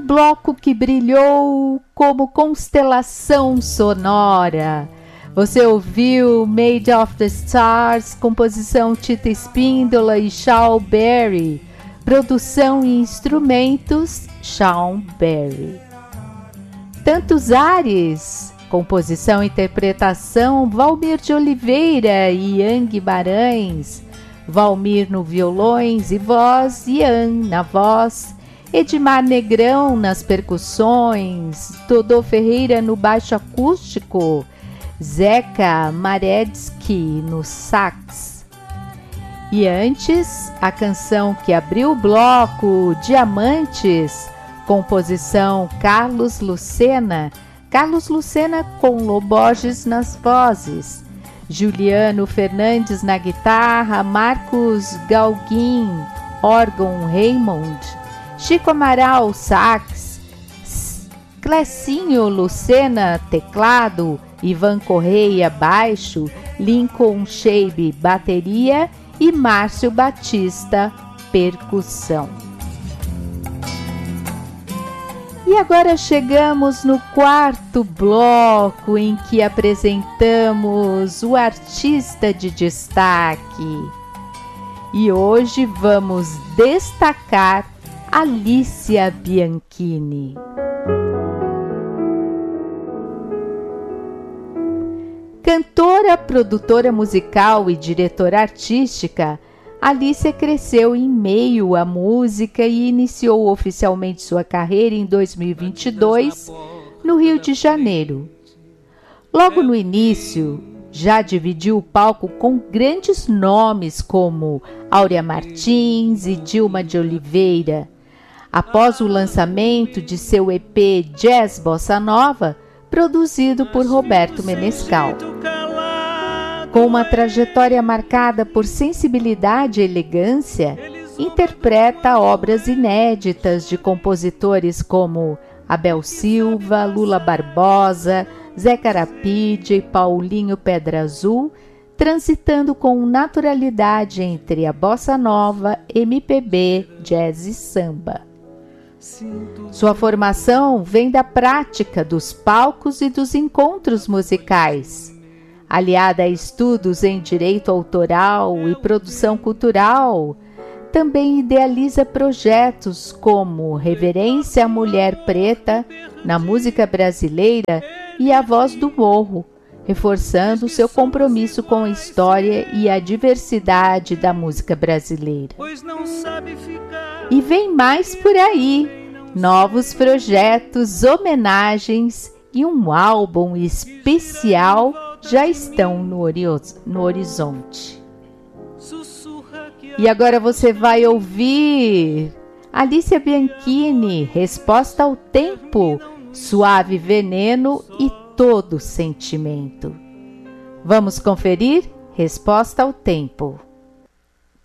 bloco que brilhou como constelação sonora. Você ouviu Made of the Stars, composição Tita Espíndola e Shawn Berry, produção e instrumentos Shawn Berry. Tantos Ares, composição e interpretação Valmir de Oliveira e Ian Guimarães, Valmir no violões e voz, Ian na voz, Edmar Negrão nas percussões, Dodô Ferreira no baixo acústico, Zeca Maredzki no sax. E antes, a canção que abriu o bloco, Diamantes, composição Carlos Lucena com Lô Borges nas vozes, Juliano Fernandes na guitarra, Marcos Galguin, órgão Raymond, Chico Amaral, sax, Clecinho Lucena, teclado, Ivan Correia, baixo, Lincoln Sheibe, bateria e Márcio Batista, percussão. E agora chegamos no quarto bloco em que apresentamos o artista de destaque. E hoje vamos destacar Alicia Bianchini. Cantora, produtora musical e diretora artística, Alicia cresceu em meio à música e iniciou oficialmente sua carreira em 2022, no Rio de Janeiro. Logo no início, já dividiu o palco com grandes nomes como Áurea Martins e Dilma de Oliveira. Após o lançamento de seu EP Jazz Bossa Nova, produzido por Roberto Menescal. Com uma trajetória marcada por sensibilidade e elegância, interpreta obras inéditas de compositores como Abel Silva, Lula Barbosa, Zé Carapide e Paulinho Pedra Azul, transitando com naturalidade entre a bossa nova, MPB, jazz e samba. Sua formação vem da prática dos palcos e dos encontros musicais. Aliada a estudos em direito autoral e produção cultural, também idealiza projetos como Reverência à Mulher Preta na música brasileira e A Voz do Morro, reforçando seu compromisso com a história e a diversidade da música brasileira. E vem mais por aí, novos projetos, homenagens e um álbum especial já estão no horizonte. E agora você vai ouvir Alicia Bianchini, Resposta ao Tempo, Suave Veneno e Todo Sentimento. Vamos conferir Resposta ao Tempo.